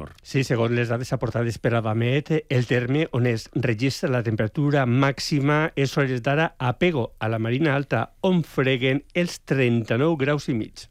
Salvador. Sí, segons les dades aportades per Adamet, el terme on es registra la temperatura màxima és a hores d'ara a Pego, a la Marina Alta, on freguen els 39 graus i mig.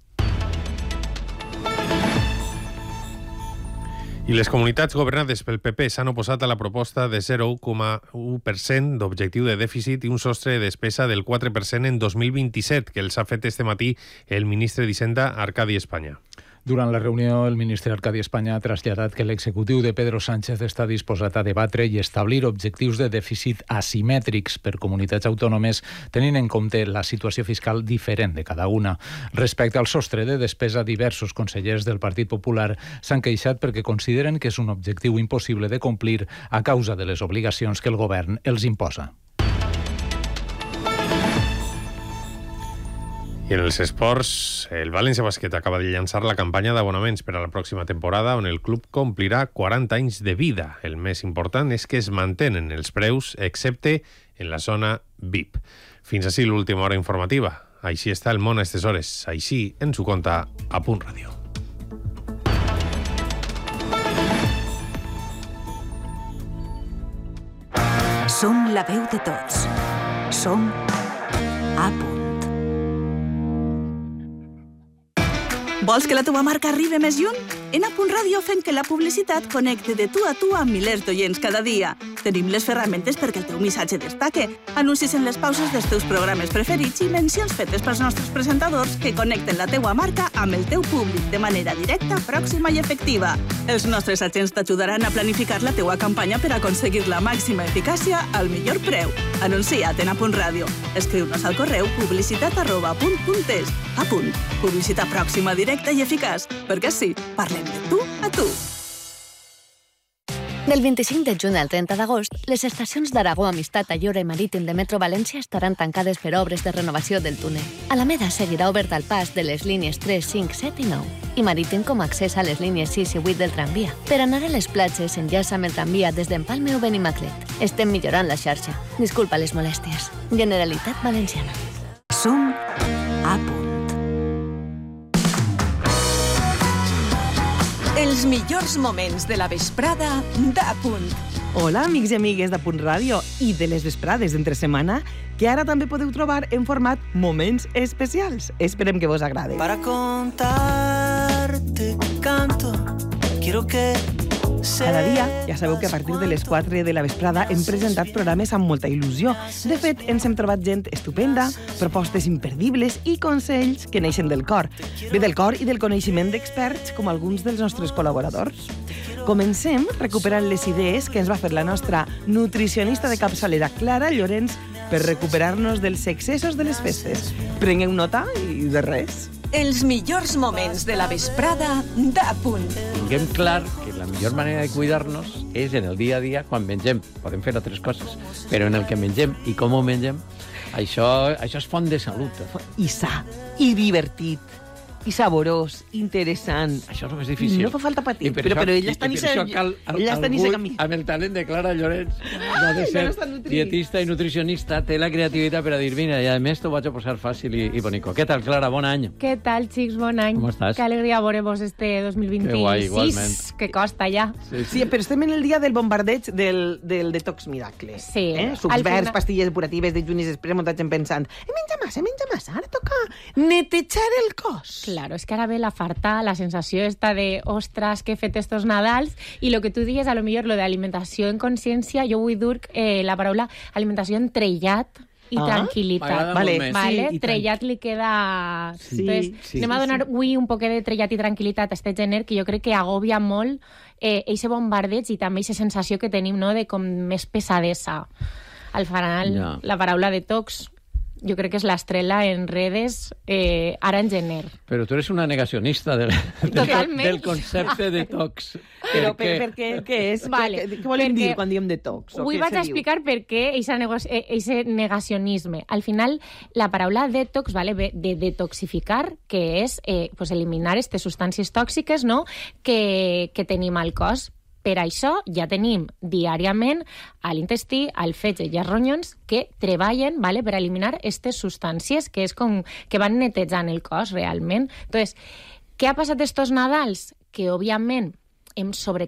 I les comunitats governades pel PP s'han oposat a la proposta de 0,1% d'objectiu de dèficit i un sostre de despesa del 4% en 2027, que els ha fet este matí el ministre d'Hisenda, Arcadi Espanya. Durant la reunió, el ministre Arcadi Espanya ha traslladat que l'executiu de Pedro Sánchez està disposat a debatre i establir objectius de dèficit asimètrics per comunitats autònomes, tenint en compte la situació fiscal diferent de cada una. Respecte al sostre de despesa, diversos consellers del Partit Popular s'han queixat perquè consideren que és un objectiu impossible de complir a causa de les obligacions que el govern els imposa. I en els esports, el València Bàsquet acaba de llançar la campanya d'abonaments per a la pròxima temporada, on el club complirà 40 anys de vida. El més important és que es mantenen els preus, excepte en la zona VIP. Fins ací l'última hora informativa. Així està el món a aquestes hores. Així ens ho conta a Punt Ràdio. Som la veu de tots. Som a Punt. Vols que la teva marca arribi més lluny? En A Punt Ràdio fem que la publicitat connecte de tu a tu amb milers d'oients cada dia. Tenim les ferramentes perquè el teu missatge destaque, anuncis en les pauses dels teus programes preferits i mencions fetes pels nostres presentadors que connecten la teua marca amb el teu públic de manera directa, pròxima i efectiva. Els nostres agents t'ajudaran a planificar la teua campanya per aconseguir la màxima eficàcia al millor preu. Anuncia't en A Punt Ràdio. Escriu-nos al correu publicitat@punt.es. A Punt. Publicitat pròxima, directa i eficaç. Perquè sí, parlem de tu a tu. Del 25 de juny al 30 d'agost, les estacions d'Aragó, Amistat, Ayora i Marítim de Metro València estaran tancades per obres de renovació del túnel. Alameda seguirà obert al pas de les línies 3, 5, 7 i 9 i Marítim com a accés a les línies 6 i 8 del tramvia. Per anar a les platges s'enllaça amb el tramvia des d'Empalme o Benimaclet. Estem millorant la xarxa. Disculpa les molèsties. Generalitat Valenciana. Som a Punt. Els millors moments de la vesprada d'A Punt. Hola, amics i amigues de Punt Ràdio i de les vesprades d'entre setmana, que ara també podeu trobar en format Moments Especials. Esperem que vos agrade. Para contarte canto, quiero que Cada dia, ja sabeu que a partir de les 4 de la vesprada hem presentat programes amb molta il·lusió. De fet, ens hem trobat gent estupenda, propostes imperdibles i consells que neixen del cor. Ve del cor i del coneixement d'experts com alguns dels nostres col·laboradors. Comencem recuperant les idees que ens va fer la nostra nutricionista de capçalera, Clara Llorenç, per recuperar-nos dels excessos de les festes. Prengueu nota i de res. Els millors moments de la vesprada d'A Punt. Tinguem clar que la millor manera de cuidar-nos és en el dia a dia quan mengem. Podem fer altres coses, però en el que mengem i com ho mengem, això és font de salut. I sa, i divertit, i saborós, interessant. Això és el més difícil. No fa falta patir, per però ell està en aquest camí. Amb el talent de Clara Llorenç, de ser dietista i nutricionista, té la creativitat per a dir, mira, i a més t'ho vaig a posar fàcil i bonico. Què tal, Clara? Bon any. Què tal, xics? Bon any. Com estàs? Que alegria veure-vos este 2026. Que guai, igualment. Que costa ja. Sí, però estem en el dia del bombardeig del Detox Miracle. Sí. Sucs verds, pastilles depuratives de juny i després molta gent pensant menja massa, ara toca netejar el cos. Claro, és que ara ve la farta, la sensació esta de ostres, que he fet estos Nadals, i lo que tu digues, a lo millor, lo de alimentació en consciència, jo vull dur la paraula alimentació entrellat i tranquil·litat. Vale, sí, trellat li queda... Sí, Entonces, sí, anem a donar avui un poquet de trellat i tranquil·litat a este gener, que jo crec que agobia molt eixe bombardeig i també eixa sensació que tenim, no?, de com més pesadesa. Al final, la paraula detox jo crec que és l'estrella en redes ara en gener. Però tu eres una negacionista del concepte detox. Però per què és? Vale, què volem dir quan diem detox? Avui vaig a explicar per què eixe negacionisme. Al final, la paraula detox ve de detoxificar, que és pues, eliminar aquestes substàncies tòxiques, no?, que tenim al cos. Per això ja tenim diàriament a l'intestí, al fetge i als ronyons que treballen per eliminar aquestes substàncies que és com que van netejant el cos realment. Entonces, què ha passat estos Nadals? Que, òbviament, hem